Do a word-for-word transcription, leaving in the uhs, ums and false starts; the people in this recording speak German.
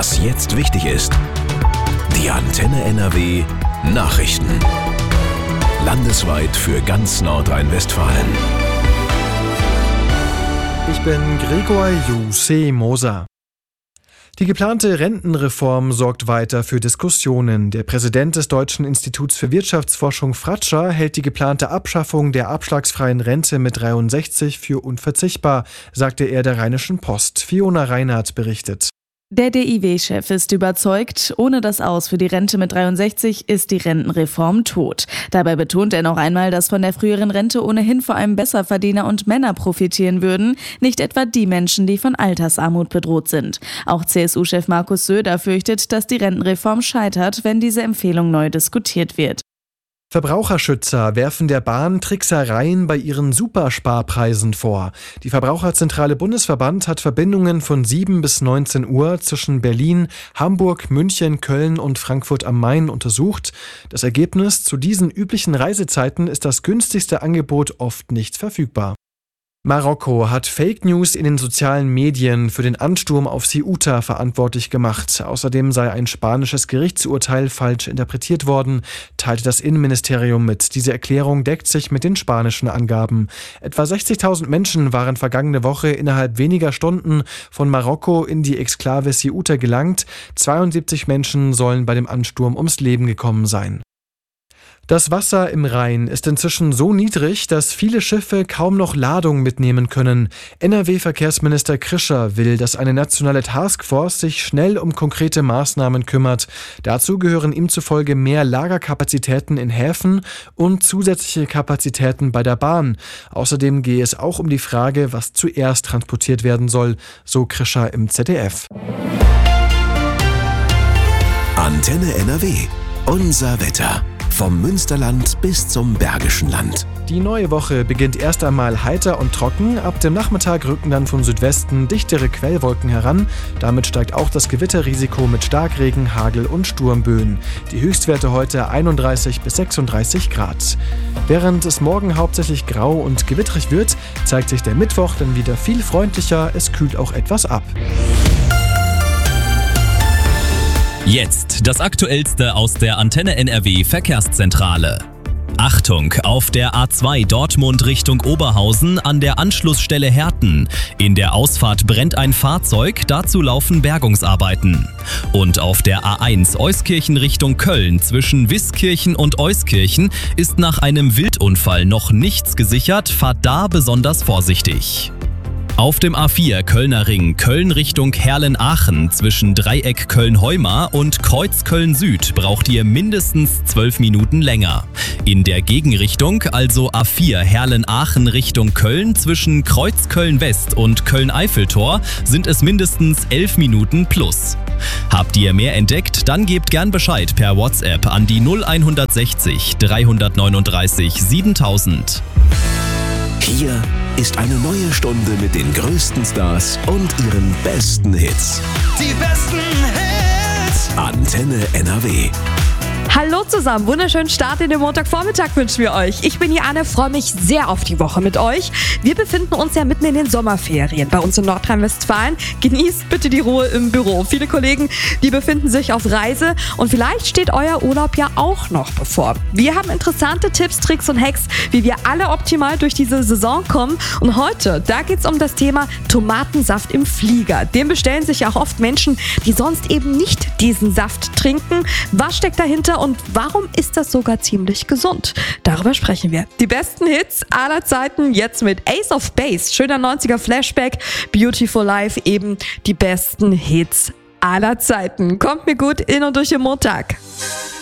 Was jetzt wichtig ist. Die Antenne N R W Nachrichten. Landesweit für ganz Nordrhein-Westfalen. Ich bin Gregor Juseh-Moser. Die geplante Rentenreform sorgt weiter für Diskussionen. Der Präsident des Deutschen Instituts für Wirtschaftsforschung Fratscher hält die geplante Abschaffung der abschlagsfreien Rente mit dreiundsechzig für unverzichtbar, sagte er der Rheinischen Post. Fiona Reinhardt berichtet. Der D I W-Chef ist überzeugt, ohne das Aus für die Rente mit dreiundsechzig ist die Rentenreform tot. Dabei betont er noch einmal, dass von der früheren Rente ohnehin vor allem Besserverdiener und Männer profitieren würden, nicht etwa die Menschen, die von Altersarmut bedroht sind. Auch C S U-Chef Markus Söder fürchtet, dass die Rentenreform scheitert, wenn diese Empfehlung neu diskutiert wird. Verbraucherschützer werfen der Bahn Tricksereien bei ihren Supersparpreisen vor. Die Verbraucherzentrale Bundesverband hat Verbindungen von sieben bis neunzehn Uhr zwischen Berlin, Hamburg, München, Köln und Frankfurt am Main untersucht. Das Ergebnis: Zu diesen üblichen Reisezeiten ist das günstigste Angebot oft nicht verfügbar. Marokko hat Fake News in den sozialen Medien für den Ansturm auf Ceuta verantwortlich gemacht. Außerdem sei ein spanisches Gerichtsurteil falsch interpretiert worden, teilte das Innenministerium mit. Diese Erklärung deckt sich mit den spanischen Angaben. Etwa sechzigtausend Menschen waren vergangene Woche innerhalb weniger Stunden von Marokko in die Exklave Ceuta gelangt. zweiundsiebzig Menschen sollen bei dem Ansturm ums Leben gekommen sein. Das Wasser im Rhein ist inzwischen so niedrig, dass viele Schiffe kaum noch Ladung mitnehmen können. N R W-Verkehrsminister Krischer will, dass eine nationale Taskforce sich schnell um konkrete Maßnahmen kümmert. Dazu gehören ihm zufolge mehr Lagerkapazitäten in Häfen und zusätzliche Kapazitäten bei der Bahn. Außerdem gehe es auch um die Frage, was zuerst transportiert werden soll, so Krischer im Z D F. Antenne N R W. Unser Wetter. Vom Münsterland bis zum Bergischen Land. Die neue Woche beginnt erst einmal heiter und trocken. Ab dem Nachmittag rücken dann von Südwesten dichtere Quellwolken heran. Damit steigt auch das Gewitterrisiko mit Starkregen, Hagel und Sturmböen. Die Höchstwerte heute einunddreißig bis sechsunddreißig Grad. Während es morgen hauptsächlich grau und gewitterig wird, zeigt sich der Mittwoch dann wieder viel freundlicher. Es kühlt auch etwas ab. Jetzt das Aktuellste aus der Antenne N R W Verkehrszentrale. Achtung, auf der A zwei Dortmund Richtung Oberhausen an der Anschlussstelle Herten. In der Ausfahrt brennt ein Fahrzeug, dazu laufen Bergungsarbeiten. Und auf der A eins Euskirchen Richtung Köln zwischen Wiskirchen und Euskirchen ist nach einem Wildunfall noch nichts gesichert, fahrt da besonders vorsichtig. Auf dem A vier Kölner Ring Köln Richtung Herlen-Aachen zwischen Dreieck Köln-Heumar und Kreuz Köln-Süd braucht ihr mindestens zwölf Minuten länger. In der Gegenrichtung, also A vier Herlen-Aachen Richtung Köln zwischen Kreuz Köln-West und Köln-Eiffeltor sind es mindestens elf Minuten plus. Habt ihr mehr entdeckt? Dann gebt gern Bescheid per WhatsApp an die null sechzig dreihundertneununddreißig siebentausend. Hier ist eine neue Stunde mit den größten Stars und ihren besten Hits. Die besten Hits. Antenne N R W. Hallo zusammen, wunderschönen Start in den Montagvormittag wünschen wir euch. Ich bin Jane, freue mich sehr auf die Woche mit euch. Wir befinden uns ja mitten in den Sommerferien bei uns in Nordrhein-Westfalen. Genießt bitte die Ruhe im Büro. Viele Kollegen, die befinden sich auf Reise und vielleicht steht euer Urlaub ja auch noch bevor. Wir haben interessante Tipps, Tricks und Hacks, wie wir alle optimal durch diese Saison kommen. Und heute, da geht es um das Thema Tomatensaft im Flieger. Den bestellen sich ja auch oft Menschen, die sonst eben nicht diesen Saft trinken. Was steckt dahinter? Und warum ist das sogar ziemlich gesund? Darüber sprechen wir. Die besten Hits aller Zeiten jetzt mit Ace of Base. Schöner neunziger Flashback. Beautiful Life, eben die besten Hits aller Zeiten. Kommt mir gut in und durch den Montag.